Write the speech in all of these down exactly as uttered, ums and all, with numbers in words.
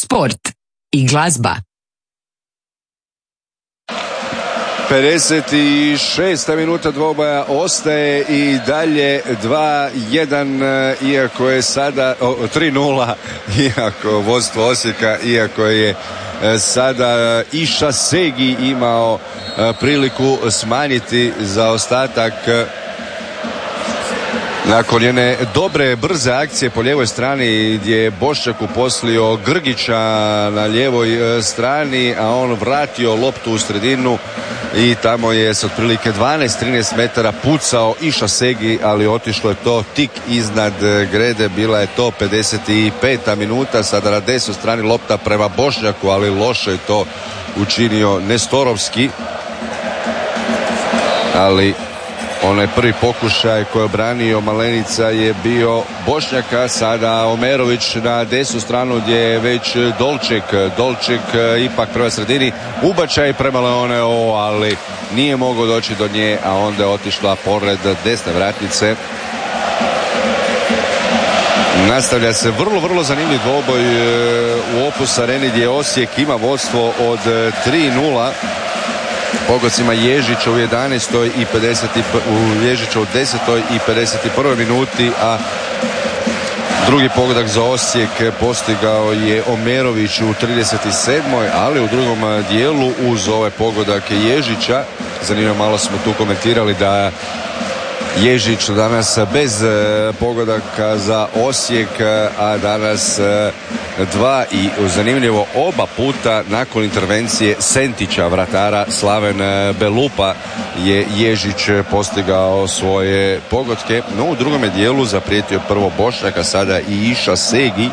sport i glazba. pedeset šesta minuta dvoboja ostaje i dalje dva jedan, iako je sada o, tri nula, iako vodstvo Osijeka, iako je sada i Šasegi imao priliku smanjiti zaostatak nakon jedne dobre, brze akcije po lijevoj strani gdje je Bošnjak uposlio Grgića na lijevoj strani, a on vratio loptu u sredinu i tamo je s otprilike dvanaest trinaest metara pucao i Šasegi, ali otišlo je to tik iznad grede. Bila je to pedeset peta minuta, sada na desnoj strani lopta prema Bošnjaku, ali loše je to učinio Nestorovski, ali onaj prvi pokušaj koji je obranio Malenica je bio Bošnjaka. Sada Omerović na desnu stranu gdje je već Dolček. Dolček ipak prema sredini. Ubačaj prema Leoneo, ali nije mogao doći do nje, a onda je otišla pored desne vratnice. Nastavlja se vrlo, vrlo zanimljiv dvoboj u Opus Areni gdje Osijek ima vodstvo od tri nula. Pogodcima Ježića u jedanaestoj i pedeset u Ježića u desetoj i pedeset prvoj minuti, a drugi pogodak za Osijek postigao je Omerović u trideset sedmoj, ali u drugom dijelu uz ovaj pogodak Ježića, zanimljivo, malo smo tu komentirali da Ježić danas bez pogodaka za Osijek, a danas dva, i zanimljivo oba puta nakon intervencije Sentića, vratara Slaven Belupa, je Ježić postigao svoje pogodke. No u drugome dijelu zaprijetio prvo Bošnjaka, sada i Iša Segi,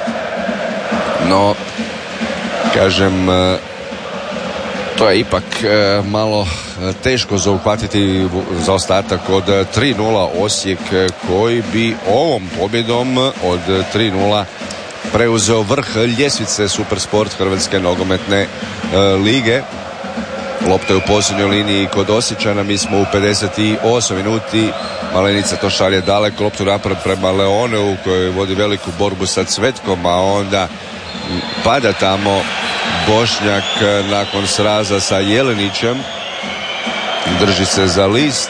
no kažem to je ipak malo teško zauhvatiti zaostatak od tri nula. Osijek koji bi ovom pobjedom od tri nula preuzeo vrh ljestvice Supersport Hrvatske nogometne lige. Lopta je u posljednjoj liniji kod Osječana, mi smo u pedeset osmoj minuti. Malenica to šalje daleko, loptu napred prema Leoneu koji vodi veliku borbu sa Cvetkom, a onda pada tamo Bošnjak nakon sraza sa Jelenićem, drži se za list.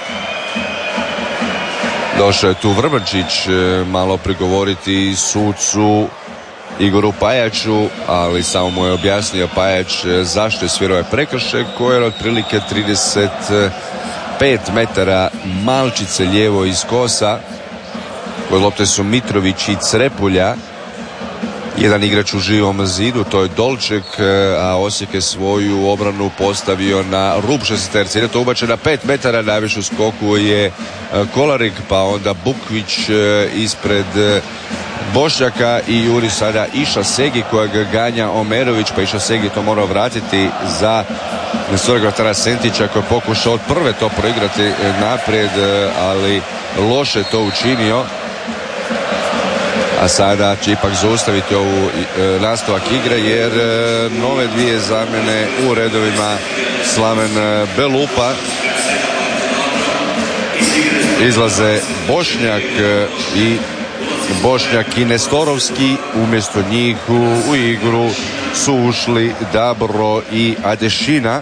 Došao je tu Vrbančić malo prigovoriti sucu Igoru Pajaču, ali samo mu je objasnio Pajač zašto je svirao je prekršaj koji je otprilike trideset pet metara malčice lijevo iz kosa. Kod lopte su Mitrović i Crepulja. Jedan igrač u živom zidu, to je Dolček, a Osijek je svoju obranu postavio na rub šestiterci. Je to ubačen na pet metara, najviše u skoku je Kolarik, pa onda Bukvić ispred Bošnjaka i juri sada Iša Segi kojeg ganja Omerović, pa Iša Segi to morao vratiti za nestorog vratara Sentića koji je pokušao od prve to proigrati naprijed, ali loše to učinio. A sada će ipak zaustaviti ovu e, nastavak igre, jer e, nove dvije zamjene u redovima Slaven Belupa. Izlaze Bošnjak e, i Bošnjak i Nestorovski. Umjesto njih u, u igru su ušli Dabro i Adešina.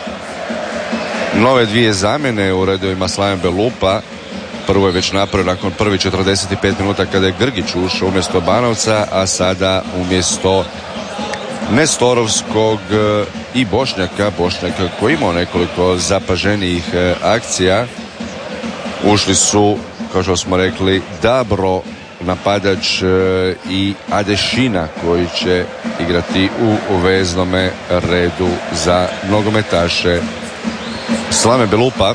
Nove dvije zamjene u redovima Slaven Belupa. Prvo je već napravio nakon prvi četrdeset pet minuta kada je Grgić ušao umjesto Banovca, a sada umjesto Nestorovskog i Bošnjaka, Bošnjaka koji imao nekoliko zapaženijih akcija, ušli su, kao što smo rekli, Dabro, napadač, i Adešina koji će igrati u veznome redu za nogometaše Slave Belupa.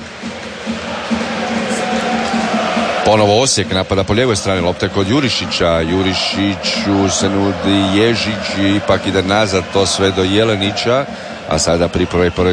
Ponovo Osijek napada po lijevoj strani, lopta kod Jurišića. Jurišiću se nudi Ježić i ipak ide nazad to sve do Jelenića, a sada priprave